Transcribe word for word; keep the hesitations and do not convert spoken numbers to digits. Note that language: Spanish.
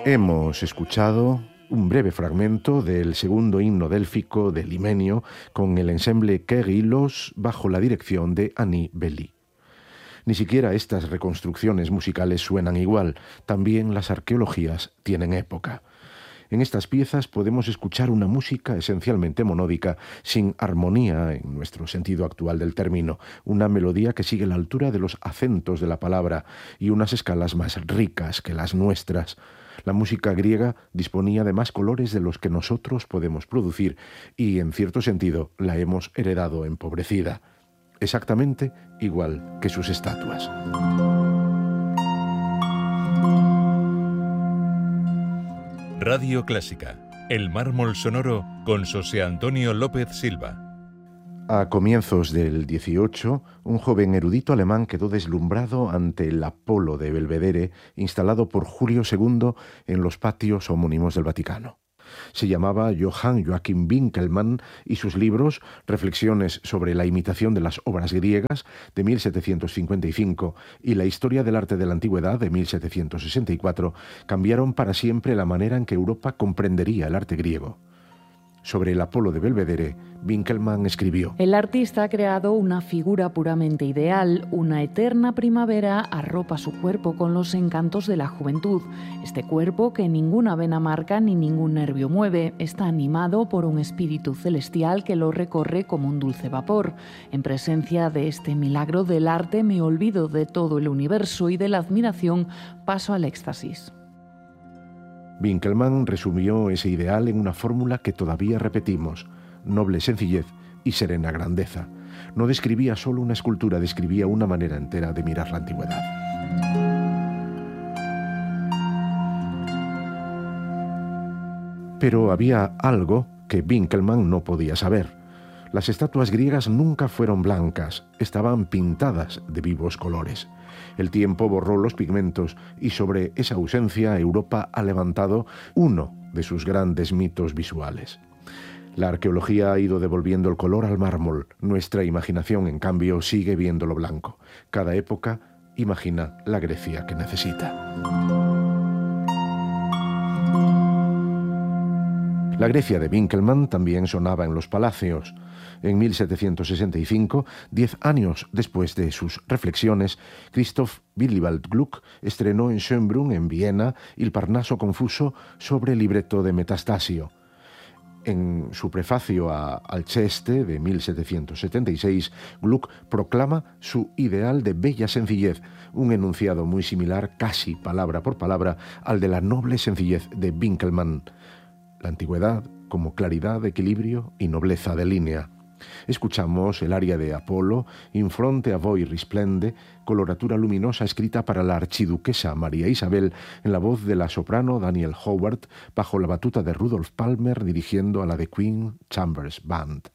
Hemos escuchado un breve fragmento del segundo himno délfico del Himenio con el ensemble Kerylos bajo la dirección de Annie Belly. Ni siquiera estas reconstrucciones musicales suenan igual, también las arqueologías tienen época. En estas piezas podemos escuchar una música esencialmente monódica, sin armonía en nuestro sentido actual del término, una melodía que sigue la altura de los acentos de la palabra y unas escalas más ricas que las nuestras. La música griega disponía de más colores de los que nosotros podemos producir y, en cierto sentido, la hemos heredado empobrecida, exactamente igual que sus estatuas. Radio Clásica, el mármol sonoro con José Antonio López Silva. A comienzos del dieciocho, un joven erudito alemán quedó deslumbrado ante el Apolo de Belvedere, instalado por Julio segundo en los patios homónimos del Vaticano. Se llamaba Johann Joachim Winckelmann y sus libros, Reflexiones sobre la imitación de las obras griegas, de mil setecientos cincuenta y cinco, y La historia del arte de la antigüedad, de mil setecientos sesenta y cuatro, cambiaron para siempre la manera en que Europa comprendería el arte griego. Sobre el Apolo de Belvedere, Winckelmann escribió: El artista ha creado una figura puramente ideal, una eterna primavera arropa su cuerpo con los encantos de la juventud. Este cuerpo, que ninguna vena marca ni ningún nervio mueve, está animado por un espíritu celestial que lo recorre como un dulce vapor. En presencia de este milagro del arte me olvido de todo el universo y de la admiración paso al éxtasis. Winckelmann resumió ese ideal en una fórmula que todavía repetimos: noble sencillez y serena grandeza. No describía solo una escultura, describía una manera entera de mirar la antigüedad. Pero había algo que Winckelmann no podía saber. Las estatuas griegas nunca fueron blancas, estaban pintadas de vivos colores. El tiempo borró los pigmentos y sobre esa ausencia Europa ha levantado uno de sus grandes mitos visuales. La arqueología ha ido devolviendo el color al mármol. Nuestra imaginación, en cambio, sigue viéndolo blanco. Cada época imagina la Grecia que necesita. La Grecia de Winckelmann también sonaba en los palacios. En mil setecientos sesenta y cinco, diez años después de sus reflexiones, Christoph Willibald Gluck estrenó en Schönbrunn, en Viena, Il Parnaso confuso sobre el libreto de Metastasio. En su prefacio a Alceste de mil setecientos setenta y seis, Gluck proclama su ideal de bella sencillez, un enunciado muy similar, casi palabra por palabra, al de la noble sencillez de Winckelmann. La antigüedad como claridad, equilibrio y nobleza de línea. Escuchamos el aria de Apolo, In fronte a voi risplende, coloratura luminosa escrita para la archiduquesa María Isabel en la voz de la soprano Daniel Howard, bajo la batuta de Rudolf Palmer dirigiendo a la The Queen Chambers Band.